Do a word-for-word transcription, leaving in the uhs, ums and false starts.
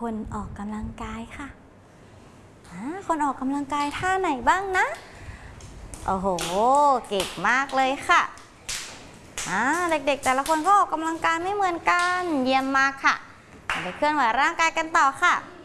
คนออกกำลังกายค่ะคนออกกำลังกายท่าไหนบ้างนะโอ้โหเก่งมากเลยค่ะเด็กๆแต่ละคนก็ออกกำลังกายไม่เหมือนกันเยี่ยมมากค่ะไปเคลื่อนไหวร่างกายกันต่อค่ะ